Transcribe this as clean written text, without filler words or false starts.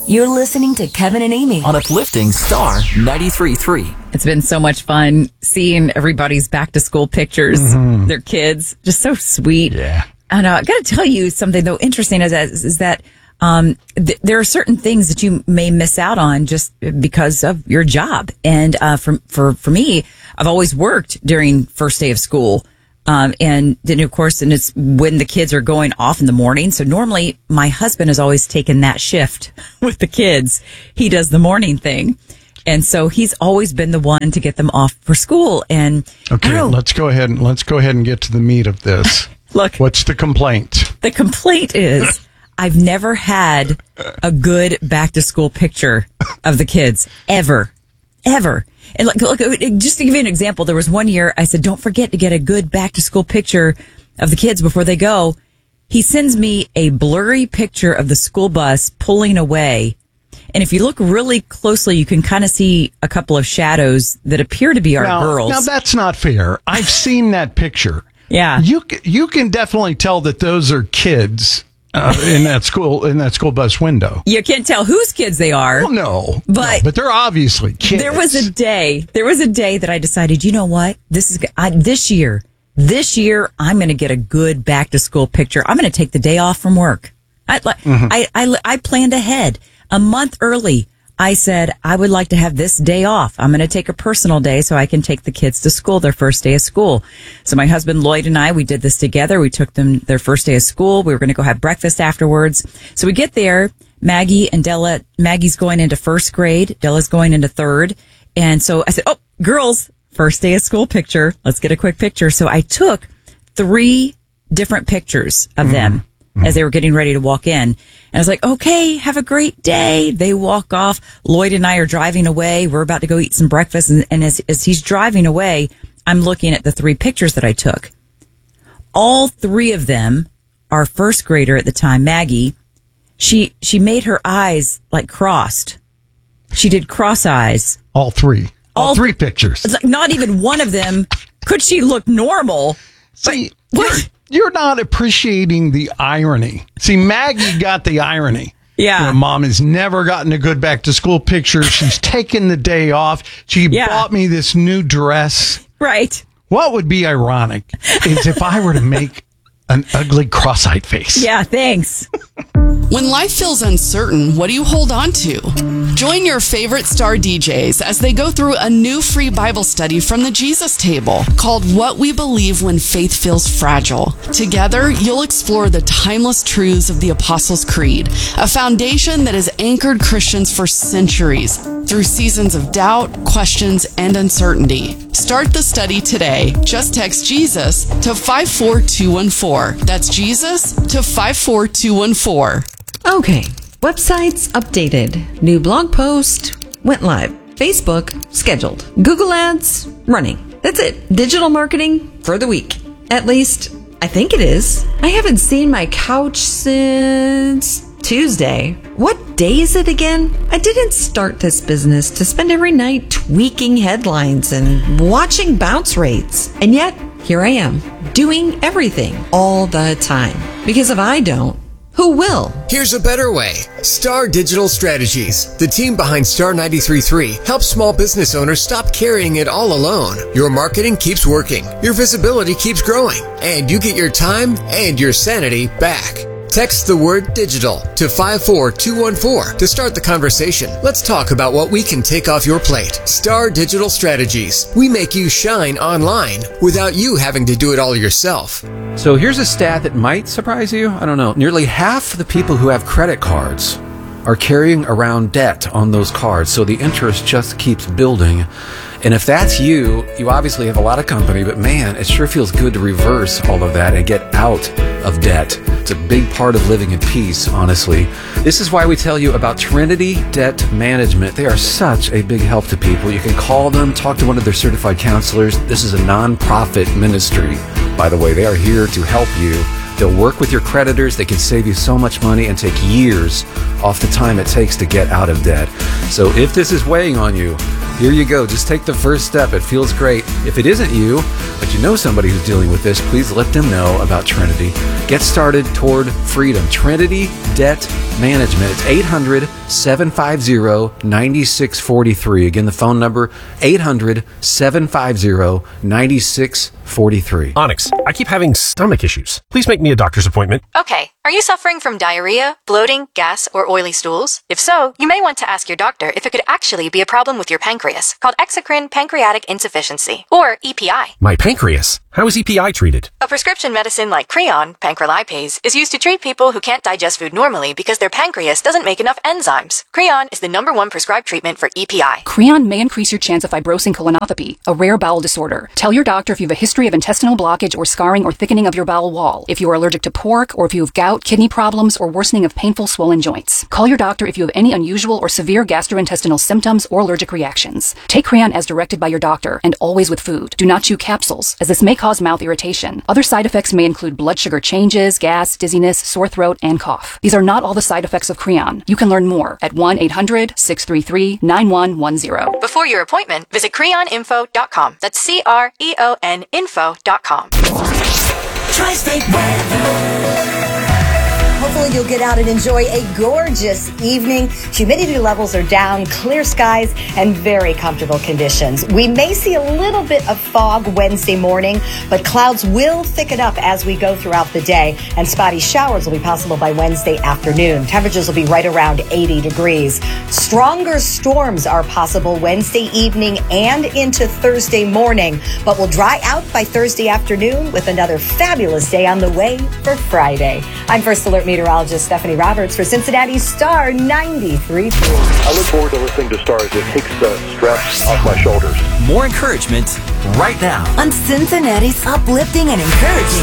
You're listening to Kevin and Amy on Uplifting Star 93.3. It's been so much fun seeing everybody's back to school pictures, their kids, just so sweet. Yeah. And I got to tell you something, though, interesting is that there are certain things that you may miss out on just because of your job. And for me, I've always worked during first day of school. And then, of course, and it's when the kids are going off in the morning. So normally my husband has always taken that shift with the kids. He does the morning thing. And so he's always been the one to get them off for school. And okay, let's go ahead and get to the meat of this. Look, what's the complaint? The complaint is I've never had a good back to school picture of the kids ever. And look, just to give you an example, there was one year I said, don't forget to get a good back to school picture of the kids before they go. He sends me a blurry picture of the school bus pulling away. And if you look really closely, you can kind of see a couple of shadows that appear to be our girls. Now, that's not fair. I've seen that picture. Yeah. You can definitely tell that those are kids in that school bus window. You can't tell whose kids they are. Well, no, but they're obviously kids. There was a day that I decided, you know what? This year I'm going to get a good back to school picture. I'm going to take the day off from work. I planned ahead a month early. I said, I would like to have this day off. I'm going to take a personal day so I can take the kids to school, their first day of school. So my husband Lloyd and I, we did this together. We took them their first day of school. We were going to go have breakfast afterwards. So we get there, Maggie and Della. Maggie's going into first grade. Della's going into third. And so I said, oh, girls, first day of school picture. Let's get a quick picture. So I took 3 different pictures of them as they were getting ready to walk in. And I was like, okay, have a great day. They walk off. Lloyd and I are driving away. We're about to go eat some breakfast. And as he's driving away, I'm looking at the 3 pictures that I took. All 3 of them are first grader at the time, Maggie. She made her eyes like crossed. She did cross eyes. All 3 pictures. It's like not even one of them could she look normal. See, what? You're not appreciating the irony. See, Maggie got the irony. Yeah. Her mom has never gotten a good back to school picture. She's taken the day off. She bought me this new dress. Right. What would be ironic is if I were to make an ugly cross-eyed face. Yeah, thanks. When life feels uncertain, what do you hold on to? Join your favorite star DJs as they go through a new free Bible study from the Jesus Table called What We Believe When Faith Feels Fragile. Together, you'll explore the timeless truths of the Apostles' Creed, a foundation that has anchored Christians for centuries through seasons of doubt, questions, and uncertainty. Start the study today. Just text Jesus to 54214. That's Jesus to 54214. Okay, websites updated. New blog post went live. Facebook scheduled. Google Ads running. That's it. Digital marketing for the week. At least, I think it is. I haven't seen my couch since Tuesday. What day is it again? I didn't start this business to spend every night tweaking headlines and watching bounce rates. And yet, here I am, doing everything all the time. Because if I don't, who will? Here's a better way. Star Digital Strategies. The team behind Star 93.3 helps small business owners stop carrying it all alone. Your marketing keeps working, your visibility keeps growing, and you get your time and your sanity back. Text the word digital to 54214 to start the conversation. Let's talk about what we can take off your plate. Star Digital Strategies. We make you shine online without you having to do it all yourself. So here's a stat that might surprise you. I don't know. Nearly half the people who have credit cards are carrying around debt on those cards. So the interest just keeps building. And if that's you, you obviously have a lot of company, but man, it sure feels good to reverse all of that and get out of debt. It's a big part of living in peace, honestly. This is why we tell you about Trinity Debt Management. They are such a big help to people. You can call them, talk to one of their certified counselors. This is a nonprofit ministry, by the way. They are here to help you. They'll work with your creditors. They can save you so much money and take years off the time it takes to get out of debt. So if this is weighing on you, Here you go. Just take the first step. It feels great. If it isn't you, but you know somebody who's dealing with this, please let them know about Trinity. Get started toward freedom. Trinity Debt Management. It's 800-750-9643. Again, the phone number, 800-750-9643. Onyx, I keep having stomach issues. Please make me a doctor's appointment. Okay. Are you suffering from diarrhea, bloating, gas, or oily stools? If so, you may want to ask your doctor if it could actually be a problem with your pancreas, called exocrine pancreatic insufficiency, or EPI. My pancreas? How is EPI treated? A prescription medicine like Creon, pancrelipase, is used to treat people who can't digest food normally because their pancreas doesn't make enough enzymes. Creon is the #1 prescribed treatment for EPI. Creon may increase your chance of fibrosing colonopathy, a rare bowel disorder. Tell your doctor if you have a history of intestinal blockage or scarring or thickening of your bowel wall, if you are allergic to pork, or if you have gout, kidney problems, or worsening of painful swollen joints. Call your doctor if you have any unusual or severe gastrointestinal symptoms or allergic reactions. Take Creon as directed by your doctor, and always with food. Do not chew capsules, as this may cause mouth irritation. Other side effects may include blood sugar changes, gas, dizziness, sore throat, and cough. These are not all the side effects of Creon. You can learn more at 1-800-633-9110. Before your appointment, visit creoninfo.com. That's CREON info.com. Tri-State weather. Hopefully you'll get out and enjoy a gorgeous evening. Humidity levels are down, clear skies, and very comfortable conditions. We may see a little bit of fog Wednesday morning, but clouds will thicken up as we go throughout the day, and spotty showers will be possible by Wednesday afternoon. Temperatures will be right around 80 degrees. Stronger storms are possible Wednesday evening and into Thursday morning, but will dry out by Thursday afternoon with another fabulous day on the way for Friday. I'm First Alert meteorologist Stephanie Roberts for Cincinnati Star 93.3. I look forward to listening to Star as it takes the stress off my shoulders. More encouragement right now on Cincinnati's uplifting and encouraging